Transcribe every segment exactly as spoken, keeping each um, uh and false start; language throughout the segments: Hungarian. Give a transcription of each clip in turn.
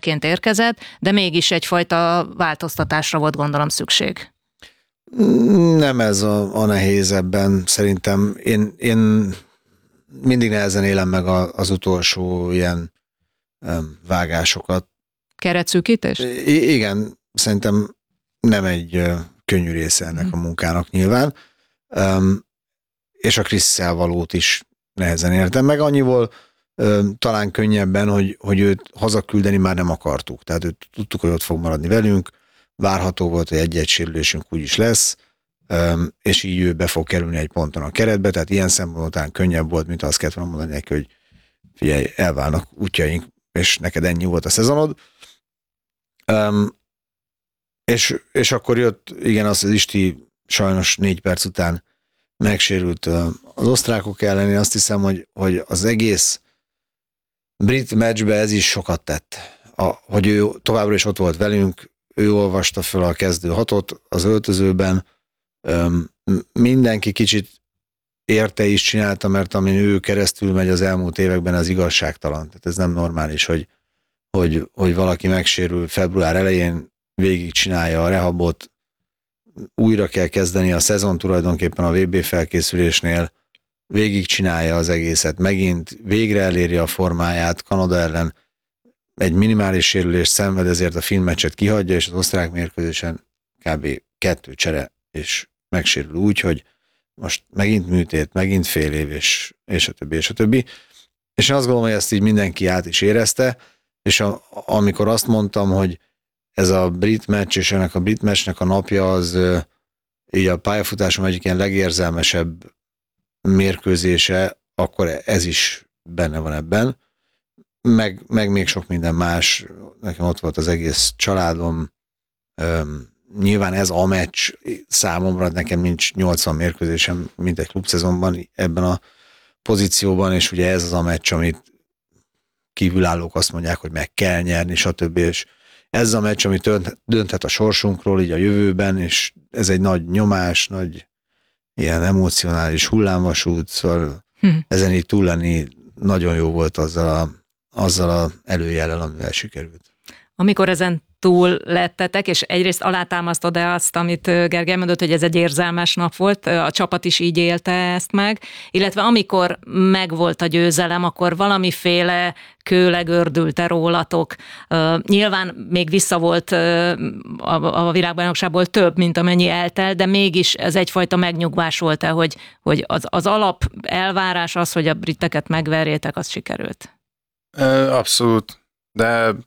vendégként érkezett, de mégis egyfajta változtatásra volt gondolom szükség. Nem ez a, a nehéz ebben, szerintem. Én, én mindig nehezen élem meg a, az utolsó ilyen um, vágásokat. Keretszűkítés? I- igen, szerintem nem egy uh, könnyű része ennek a munkának nyilván. Um, és a Chrisszel valót is nehezen értem meg. Annyiból um, talán könnyebben, hogy, hogy őt hazaküldeni már nem akartuk. Tehát őt tudtuk, hogy ott fog maradni velünk, várható volt, hogy egy-egy sérülésünk úgyis lesz, és így ő be fog kerülni egy ponton a keretbe, tehát ilyen szempontból talán könnyebb volt, mint azt kellett volna mondani neki, hogy figyelj, elválnak útjaink, és neked ennyi volt a szezonod. Um, és, és akkor jött, igen, az az Isti sajnos négy perc után megsérült az osztrákok ellen. Én azt hiszem, hogy, hogy az egész brit meccsbe ez is sokat tett. A, hogy ő továbbra is ott volt velünk, ő olvasta fel a kezdő hatot az öltözőben, Öm, mindenki kicsit érte is csinálta, mert amin ő keresztül megy az elmúlt években, az igazságtalan. Tehát ez nem normális, hogy, hogy, hogy valaki megsérül február elején, végig csinálja a rehabot, újra kell kezdeni a szezon tulajdonképpen a vé bé felkészülésnél, végig csinálja az egészet, megint végre eléri a formáját, Kanada ellen egy minimális sérülést szenved, ezért a filmmeccset kihagyja, és az osztrák mérkőzésen kb. kettő csere, és megsérül úgy, hogy most megint műtét, megint fél év, és, és a többi, és a többi. És én azt gondolom, hogy ezt így mindenki át is érezte, és a, amikor azt mondtam, hogy ez a brit meccs, és ennek a brit meccsnek a napja az így a pályafutásom egyik ilyen legérzelmesebb mérkőzése, akkor ez is benne van ebben. Meg, meg még sok minden más. Nekem ott volt az egész családom. Üm, nyilván ez a meccs számomra, nekem nincs nyolcvan mérkőzésem, mint egy klubszezonban ebben a pozícióban, és ugye ez az a meccs, amit kívülállók azt mondják, hogy meg kell nyerni, stb. És ez a meccs, ami dönthet a sorsunkról így a jövőben, és ez egy nagy nyomás, nagy ilyen emocionális hullámvasút, szóval hm. ezen így túl lenni nagyon jó volt azzal a, azzal a előjellel, amivel sikerült. Amikor ezen túl lettetek, és egyrészt alátámasztod-e azt, amit Gergely mondott, hogy ez egy érzelmes nap volt, a csapat is így élte ezt meg, illetve amikor megvolt a győzelem, akkor valamiféle kő legördült-e rólatok. Uh, nyilván még vissza volt uh, a, a világbajnokságból több, mint amennyi eltelt, de mégis ez egyfajta megnyugvás volt-e, hogy, hogy az, az alap elvárás az, hogy a briteket megverjétek, az sikerült? Abszolút, de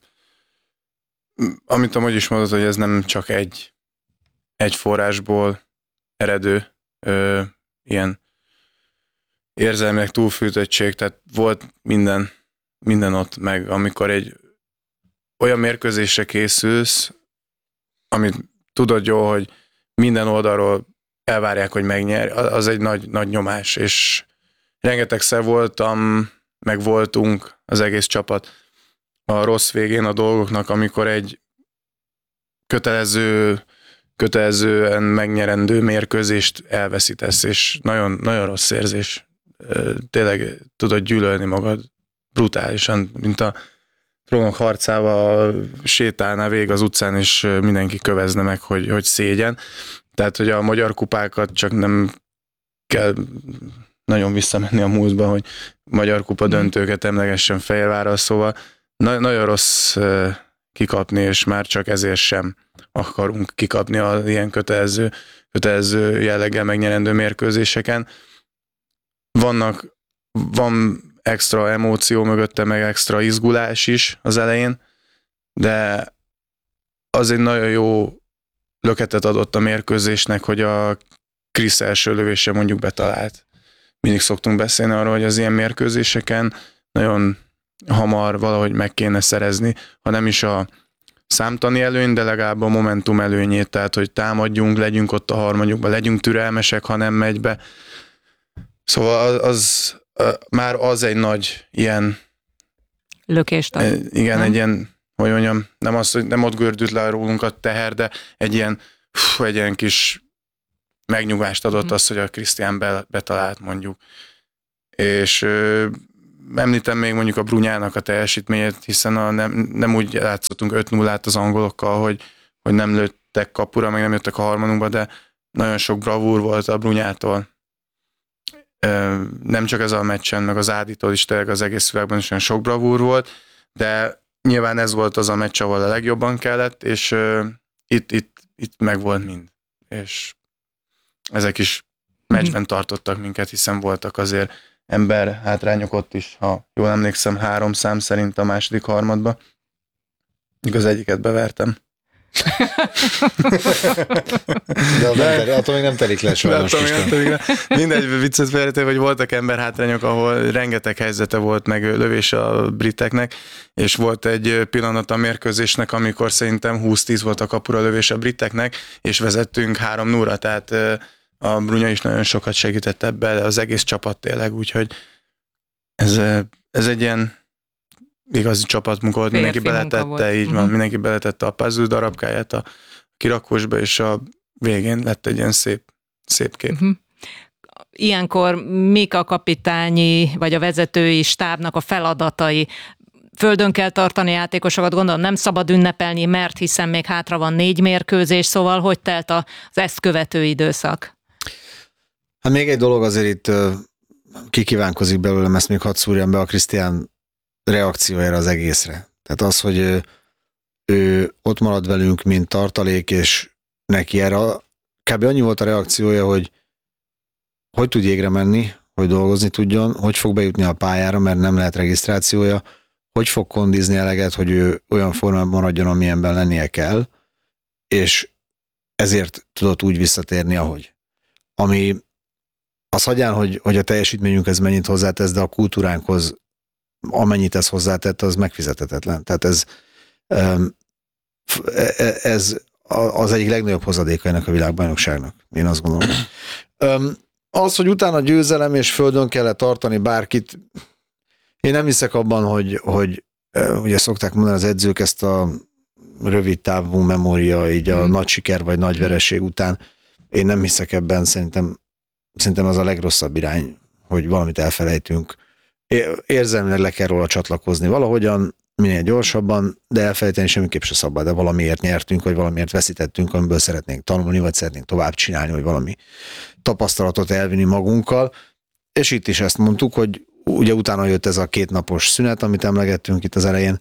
amit amúgy is mondod, hogy ez nem csak egy, egy forrásból eredő ö, ilyen érzelmileg túlfűtöttség, tehát volt minden, minden ott, meg amikor egy olyan mérkőzésre készülsz, amit tudod jó, hogy minden oldalról elvárják, hogy megnyer, az egy nagy, nagy nyomás, és rengetegszer voltam, meg voltunk az egész csapat a rossz végén a dolgoknak, amikor egy kötelező, kötelezően megnyerendő mérkőzést elveszítesz, és nagyon, nagyon rossz érzés. Tényleg tudod gyűlölni magad brutálisan, mint a trónok harcával sétálnál végig az utcán, és mindenki kövezne meg, hogy, hogy szégyen. Tehát, hogy a magyar kupákat csak nem kell nagyon visszamenni a múltba, hogy magyar kupa döntőket emlegessen Fehérvárral, szóval Na- nagyon rossz uh, kikapni, és már csak ezért sem akarunk kikapni az ilyen kötelező, kötelező jelleggel megnyerendő mérkőzéseken. Vannak, van extra emóció mögötte, meg extra izgulás is az elején, de az egy nagyon jó löketet adott a mérkőzésnek, hogy a Krisz első lövése mondjuk betalált. Mindig szoktunk beszélni arról, hogy az ilyen mérkőzéseken nagyon hamar valahogy meg kéne szerezni, ha nem is a számtani előny, de legalább a momentum előnyét, tehát hogy támadjunk, legyünk ott a harmadikban, legyünk türelmesek, ha nem megy be. Szóval az, az már az egy nagy ilyen lökést ad. Igen, nem? egy ilyen, hogy mondjam, nem az, hogy nem ott gördült le rólunk a teher, de egy ilyen, fú, egy ilyen kis megnyugvást adott az, hogy a Krisztián be, betalált mondjuk. És említem még mondjuk a Brunyának a teljesítményét, hiszen a nem, nem úgy játszottunk öt nullát az angolokkal, hogy, hogy nem lőttek kapura, meg nem jöttek a harmadunkba, de nagyon sok bravúr volt a Brunyától. Nem csak ez a meccsen, meg az Áditól is, tényleg az egész világban is olyan sok bravúr volt, de nyilván ez volt az a meccs, ahol a legjobban kellett, és uh, itt, itt, itt meg volt mind. És ezek is meccsben tartottak minket, hiszen voltak azért ember hátrányok ott is, ha jól emlékszem, három szám szerint a második harmadba. Igaz, egyiket bevertem. De, de attól még nem telik le sajnos. Mindegy, viccet félretéve, hogy voltak ember hátrányok, ahol rengeteg helyzete volt, meg lövés a briteknek, és volt egy pillanat a mérkőzésnek, amikor szerintem húsz tíz volt a kapura lövés a briteknek, és vezettünk három nullra, tehát a Brunya is nagyon sokat segített ebben, az egész csapat tényleg, úgyhogy ez, ez egy ilyen igazi csapatmunka volt, mindenki beletette, így van, uh-huh. mindenki beletette a puzzle darabkáját a kirakósba, és a végén lett egy ilyen szép, szép kép. Uh-huh. Ilyenkor mik a kapitányi, vagy a vezetői stábnak a feladatai? Földön kell tartani játékosokat, gondolom nem szabad ünnepelni, mert hiszen még hátra van négy mérkőzés, szóval hogy telt az ezt követő időszak? Hát még egy dolog azért itt kikívánkozik belőlem, ezt még hadd szúrjam be a Krisztián reakciójára az egészre. Tehát az, hogy ő, ő ott marad velünk, mint tartalék, és neki erre kb. Annyi volt a reakciója, hogy hogy tud jégre menni, hogy dolgozni tudjon, hogy fog bejutni a pályára, mert nem lehet regisztrációja, hogy fog kondizni eleget, hogy ő olyan formában maradjon, amilyenben lennie kell, és ezért tudott úgy visszatérni, ahogy. Ami az hagyján, hogy, hogy a teljesítményünkhez mennyit hozzátesz, de a kultúránkhoz amennyit ez hozzátett, az megfizethetetlen. Tehát ez, ez az egyik legnagyobb hozadéka ennek a világbajnokságnak. Én azt gondolom. Az, hogy utána győzelem és földön kellett tartani bárkit, én nem hiszek abban, hogy, hogy ugye szokták mondani az edzők ezt a rövid távú memória, így a hmm. nagy siker vagy nagy vereség után. Én nem hiszek ebben, szerintem, szerintem az a legrosszabb irány, hogy valamit elfelejtünk. Érzelmileg le kell róla csatlakozni valahogyan, minél gyorsabban, de elfelejteni semmiképp se szabad, de valamiért nyertünk, vagy valamiért veszítettünk, amiből szeretnénk tanulni, vagy szeretnénk tovább csinálni, vagy valami tapasztalatot elvinni magunkkal. És itt is ezt mondtuk, hogy ugye utána jött ez a kétnapos szünet, amit emlegettünk itt az elején,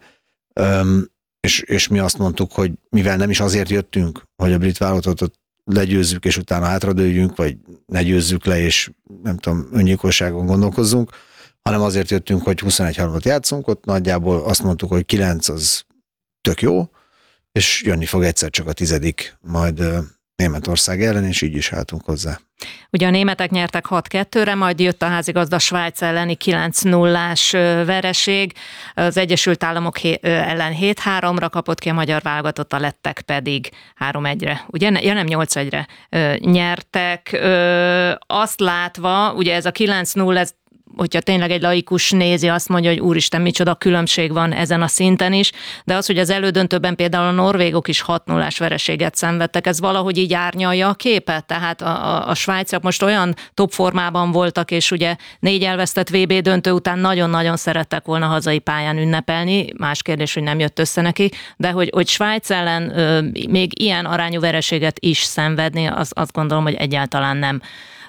és, és mi azt mondtuk, hogy mivel nem is azért jöttünk, hogy a brit válogatottat legyőzzük, és utána hátradőljünk, vagy ne győzzük le, és nem tudom, öngyilkosságon gondolkozzunk, hanem azért jöttünk, hogy huszonegy harmadot játszunk, ott nagyjából azt mondtuk, hogy kilenc az tök jó, és jönni fog egyszer csak a tizedik, majd Németország ellen, és így is álltunk hozzá. Ugye a németek nyertek hat kettőre, majd jött a házigazda Svájc elleni kilenc nullás vereség, az Egyesült Államok ellen hét háromra kapott ki a magyar válogatott, a lettek pedig három egyre, ugye, ja nem nyolc egyre nyertek. Azt látva, ugye ez a kilenc null, ez hogyha tényleg egy laikus nézi, azt mondja, hogy úristen, micsoda különbség van ezen a szinten is, de az, hogy az elődöntőben például a norvégok is hat nullás vereséget szenvedtek, ez valahogy így árnyalja a képet, tehát a, a, a svájciak most olyan top formában voltak, és ugye négy elvesztett vé bé döntő után nagyon-nagyon szerettek volna hazai pályán ünnepelni, más kérdés, hogy nem jött össze neki, de hogy, hogy Svájc ellen ö, még ilyen arányú vereséget is szenvedni, az, azt gondolom, hogy egyáltalán nem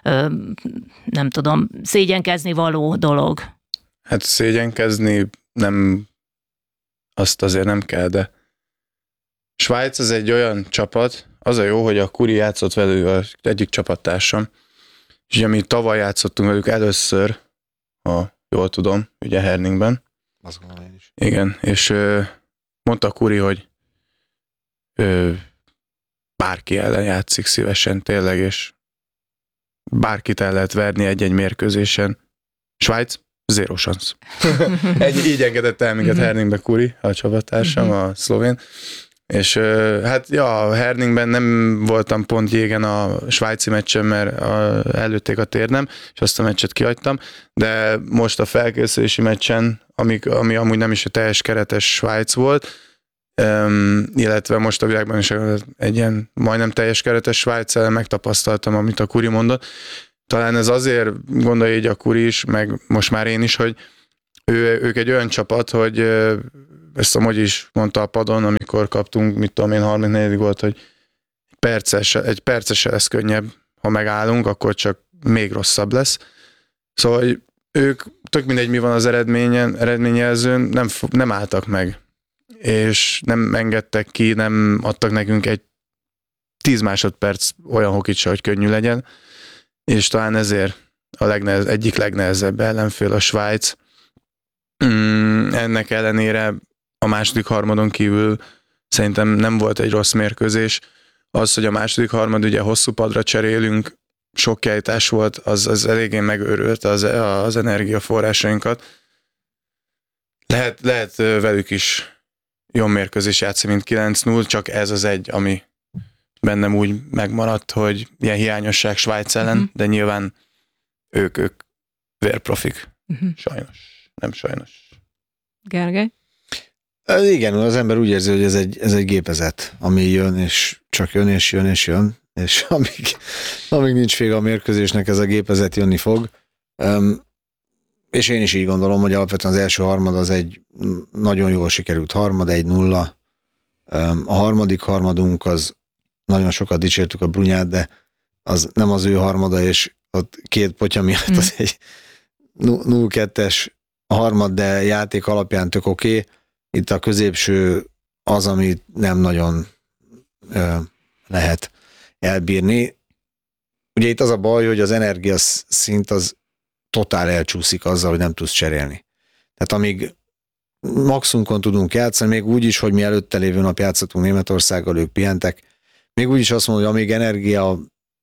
nem tudom, szégyenkezni való dolog. Hát szégyenkezni nem, azt azért nem kell, de Svájc az egy olyan csapat, az a jó, hogy a Kuri játszott velük az egyik csapattársam, és ugye mi tavaly játszottunk velük először, ha jól tudom, ugye Herningben. Azt gondolom én is. Igen, és ö, mondta Kuri, hogy ö, bárki ellen játszik szívesen tényleg, és bárkit el lehet verni egy-egy mérkőzésen. Svájc, zéro szansz. Egy, így engedett el minket Herningbe Kuri, a csapattársam, a szlovén. És hát ja, Herningben nem voltam pont jégen a svájci meccsen, mert a, előtték a térnem, és azt a meccset kihagytam, de most a felkészülési meccsen, ami, ami amúgy nem is a teljes keretes Svájc volt, Um, illetve most a világban is egy ilyen majdnem teljes keretes Svájc-el megtapasztaltam, amit a Kuri mondott. Talán ez azért gondolja így a Kuri is, meg most már én is, hogy ő, ők egy olyan csapat, hogy ezt a Mogyi is mondta a padon, amikor kaptunk, mit tudom én, harmincnegyedik volt, hogy perces, egy percesre lesz könnyebb, ha megállunk, akkor csak még rosszabb lesz. Szóval hogy ők, tök mindegy, mi van az eredményen, eredményjelzőn, nem, nem álltak meg, és nem engedtek ki, nem adtak nekünk egy tíz másodperc olyan hokit se, hogy könnyű legyen, és talán ezért a legnehez, egyik legnehezebb ellenfél a Svájc. Mm, ennek ellenére a második harmadon kívül szerintem nem volt egy rossz mérkőzés. Az, hogy a második harmad ugye hosszú padra cserélünk, sok kiállítás volt, az, az eléggé megőrült az, az energiaforrásainkat. Lehet, lehet velük is jó mérkőzés játszani, mint kilenc null, csak ez az egy, ami bennem úgy megmaradt, hogy ilyen hiányosság Svájc ellen, uh-huh. de nyilván ők, ők vérprofik. Uh-huh. Sajnos. Nem sajnos. Gergely? Igen, az ember úgy érzi, hogy ez egy, ez egy gépezet, ami jön, és csak jön, és jön, és jön, és amíg, amíg nincs vége a mérkőzésnek, ez a gépezet jönni fog. Um, és én is így gondolom, hogy alapvetően az első harmad az egy nagyon jól sikerült harmad, egy nulla. Um, a harmadik harmadunk az nagyon sokat dicsértük a Brunyát, de az nem az ő harmada, és ott két potya miatt mm. az egy nulla kettes harmad, de játék alapján tök oké. Okay. Itt a középső az, amit nem nagyon ö, lehet elbírni. Ugye itt az a baj, hogy az energiaszint az totál elcsúszik azzal, hogy nem tudsz cserélni. Tehát amíg maximumon tudunk játszani, még úgy is, hogy mi előtte lévő nap játszottunk Németországgal, ők pihentek, még úgy is azt mondom, hogy amíg energia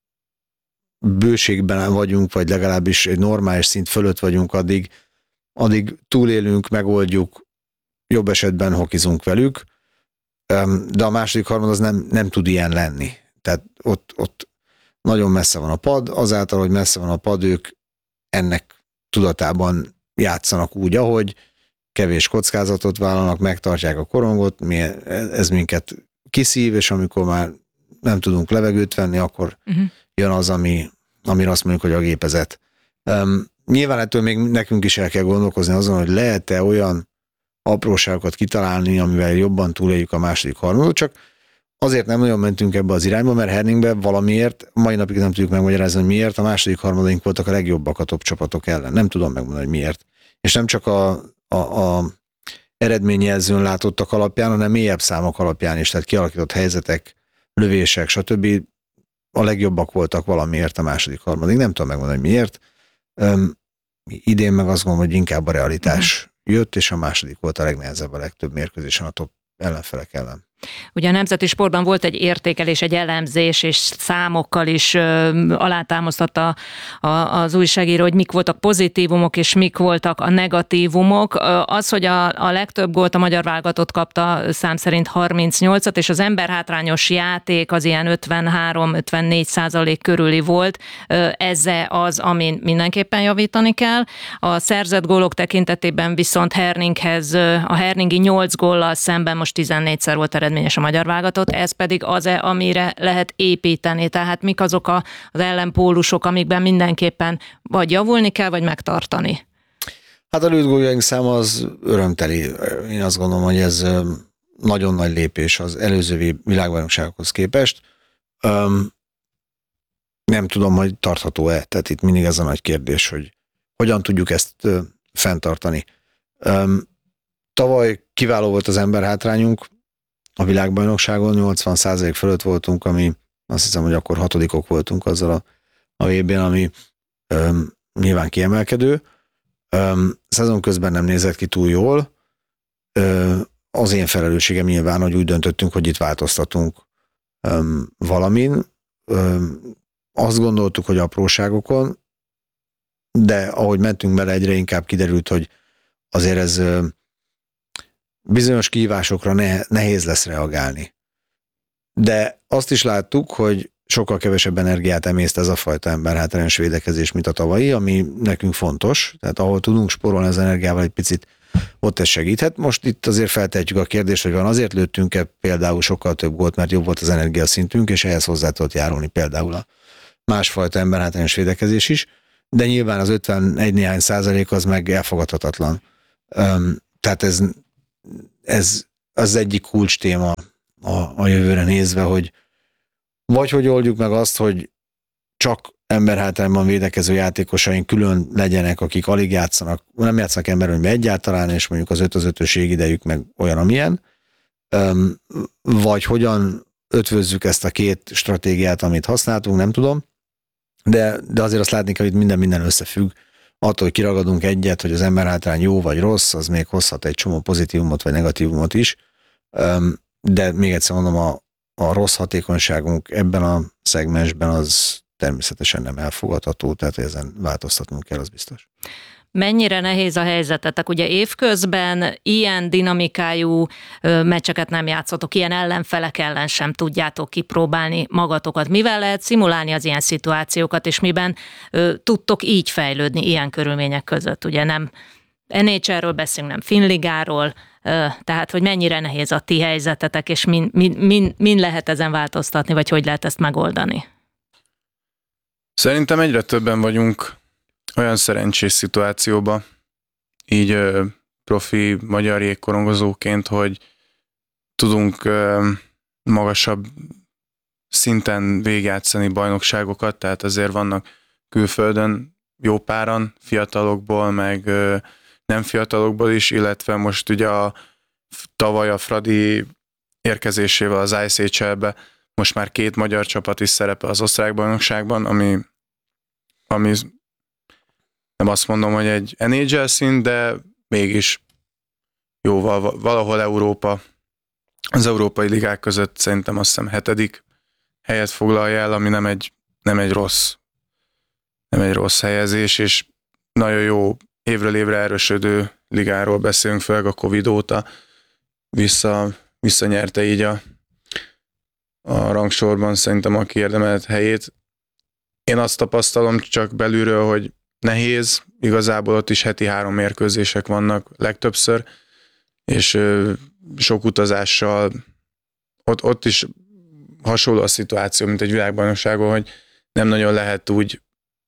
bőségben vagyunk, vagy legalábbis egy normális szint fölött vagyunk, addig, addig túlélünk, megoldjuk, jobb esetben hokizunk velük, de a második harmad az nem, nem tud ilyen lenni. Tehát ott, ott nagyon messze van a pad, azáltal, hogy messze van a pad, ők ennek tudatában játszanak úgy, ahogy kevés kockázatot vállalnak, megtartják a korongot, mi, ez minket kiszív, és amikor már nem tudunk levegőt venni, akkor uh-huh. jön az, ami, amire azt mondjuk, hogy a gépezet. Um, nyilván ettől még nekünk is el kell gondolkozni azon, hogy lehet-e olyan apróságokat kitalálni, amivel jobban túléljük a második harmadot, csak azért nem nagyon mentünk ebbe az irányba, mert Herningben valamiért, mai napig nem tudjuk megmagyarázni, hogy miért, a második harmadaink voltak a legjobbak a top csapatok ellen. Nem tudom megmondani, hogy miért. És nem csak a, a, a eredményjelzőn látottak alapján, hanem mélyebb számok alapján is, tehát kialakított helyzetek, lövések, stb. A legjobbak voltak valamiért a második harmadig. Nem tudom megmondani, hogy miért. Üm, idén meg azt gondolom, hogy inkább a realitás jött, és a második volt a legnehezebb a legtöbb mérkőzésen a top ellenfelek ellen. Ugye a Nemzeti Sportban volt egy értékelés, egy elemzés, és számokkal is ö, alátámasztotta a, az újságíró, hogy mik voltak pozitívumok, és mik voltak a negatívumok. Az, hogy a, a legtöbb gólt a magyar válogatott kapta szám szerint harmincnyolcat, és az emberhátrányos játék az ilyen ötvenhárom-ötvennégy százalék körüli volt. Ez az, amin mindenképpen javítani kell. A szerzett gólok tekintetében viszont Herninghez, a herningi nyolc góllal szemben most tizennégyszer volt eredményes a magyar válogatott, ez pedig az-e, amire lehet építeni. Tehát mik azok a, az ellenpólusok, amikben mindenképpen vagy javulni kell, vagy megtartani? Hát a lőtt góljaink száma az örömteli. Én azt gondolom, hogy ez nagyon nagy lépés az előző világbajnokságokhoz képest. Um, nem tudom, hogy tartható-e. Tehát itt mindig ez a nagy kérdés, hogy hogyan tudjuk ezt uh, fenntartani. Um, tavaly kiváló volt az emberhátrányunk, a világbajnokságon nyolcvan százalék fölött voltunk, ami azt hiszem, hogy akkor hatodikok voltunk azzal a, a vé bén, ami öm, nyilván kiemelkedő. Öm, szezon közben nem nézett ki túl jól. Öm, az én felelősségem nyilván, hogy úgy döntöttünk, hogy itt változtatunk öm, valamin. Öm, azt gondoltuk, hogy apróságokon, de ahogy mentünk bele, egyre inkább kiderült, hogy azért ez öm, bizonyos kihívásokra nehéz lesz reagálni. De azt is láttuk, hogy sokkal kevesebb energiát emészt ez a fajta emberhátrányos védekezés, mint a tavalyi, ami nekünk fontos. Tehát ahol tudunk spórolni az energiával egy picit, ott ez segíthet. Most itt azért feltehetjük a kérdést, hogy van azért lőttünk-e például sokkal több gólt, mert jobb volt az energiaszintünk, és ehhez hozzá tudott járulni például a másfajta emberhátrányos védekezés is. De nyilván az ötvenegy néhány százalék az meg elfogadhatatlan. Tehát ez, ez az egyik kulcs téma a, a jövőre nézve, hogy vagy hogy oldjuk meg azt, hogy csak emberhátrányban védekező játékosaink külön legyenek, akik alig játszanak, nem játszanak emberölnybe egyáltalán, és mondjuk az öt az ötös idejük meg olyan, amilyen, vagy hogyan ötvözzük ezt a két stratégiát, amit használtunk, nem tudom, de, de azért azt látni kell, hogy minden minden összefügg. Attól, hogy kiragadunk egyet, hogy az emberhátrány jó vagy rossz, az még hozhat egy csomó pozitívumot vagy negatívumot is, de még egyszer mondom, a, a rossz hatékonyságunk ebben a szegmensben az természetesen nem elfogadható, tehát ezen változtatnunk kell, az biztos. Mennyire nehéz a helyzetetek? Ugye évközben ilyen dinamikájú meccseket nem játszotok, ilyen ellenfelek ellen sem tudjátok kipróbálni magatokat. Mivel lehet szimulálni az ilyen szituációkat, és miben ö, tudtok így fejlődni ilyen körülmények között? Ugye nem en há el-ről beszélünk, nem Finnligáról, ö, tehát hogy mennyire nehéz a ti helyzetetek, és min, min, min, min lehet ezen változtatni, vagy hogy lehet ezt megoldani? Szerintem egyre többen vagyunk olyan szerencsés szituációba, így ö, profi magyar jégkorongozóként, hogy tudunk ö, magasabb szinten végigjátszani bajnokságokat, tehát azért vannak külföldön jó páran, fiatalokból, meg ö, nem fiatalokból is, illetve most ugye a tavaly a Fradi érkezésével az i es há el-be most már két magyar csapat is szerepel az osztrák bajnokságban, ami, ami nem azt mondom, hogy egy en há el szint, de mégis jóval, valahol Európa, az európai ligák között szerintem azt hiszem hetedik helyet foglalja el, ami nem egy, nem egy rossz, nem egy rossz helyezés, és nagyon jó évről évre erősödő ligáról beszélünk, főleg a Covid óta vissza, visszanyerte így a, a rangsorban szerintem a kiérdemelt helyét. Én azt tapasztalom csak belülről, hogy nehéz, igazából ott is heti három mérkőzések vannak legtöbbször, és ö, sok utazással, ott, ott is hasonló a szituáció, mint egy világbajnokságon, hogy nem nagyon lehet úgy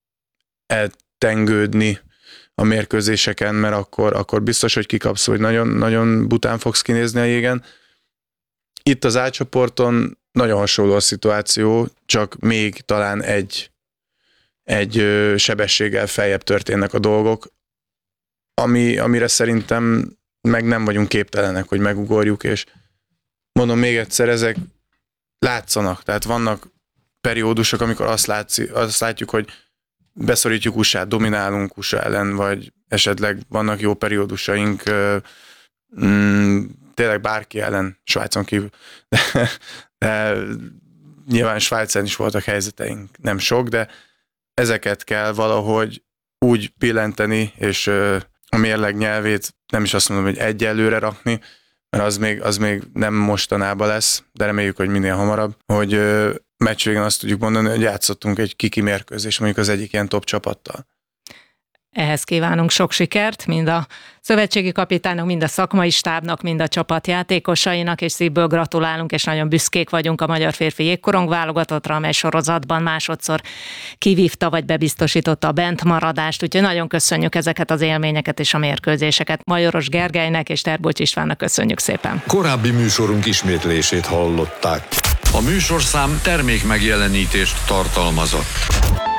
eltengődni a mérkőzéseken, mert akkor, akkor biztos, hogy kikapsz, hogy nagyon, nagyon bután fogsz kinézni a jégen. Itt az A csoporton nagyon hasonló a szituáció, csak még talán egy egy ö, sebességgel feljebb történnek a dolgok, ami, amire szerintem meg nem vagyunk képtelenek, hogy megugorjuk, és mondom még egyszer, ezek látszanak, tehát vannak periódusok, amikor azt, látszi, azt látjuk, hogy beszorítjuk u es á-t, dominálunk u es á ellen, vagy esetleg vannak jó periódusaink, ö, mm, tényleg bárki ellen, Svájcon kívül, de, de nyilván Svájcán is voltak helyzeteink, nem sok, de ezeket kell valahogy úgy pillenteni, és ö, a mérleg nyelvét nem is azt mondom, hogy egyelőre rakni, mert az még, az még nem mostanában lesz, de reméljük, hogy minél hamarabb, hogy ö, meccs végén azt tudjuk mondani, hogy játszottunk egy kiki mérkőzés, mondjuk az egyik ilyen top csapattal. Ehhez kívánunk sok sikert, mind a szövetségi kapitánynak, mind a szakmai stábnak, mind a csapat játékosainak, és szívből gratulálunk, és nagyon büszkék vagyunk a magyar férfi jégkorong válogatottra, amely sorozatban másodszor kivívta, vagy bebiztosította a bentmaradást, úgyhogy nagyon köszönjük ezeket az élményeket és a mérkőzéseket. Majoros Gergelynek és Terbolcs Istvánnak köszönjük szépen. Korábbi műsorunk ismétlését hallották. A műsorszám termék megjelenítést tartalmazott.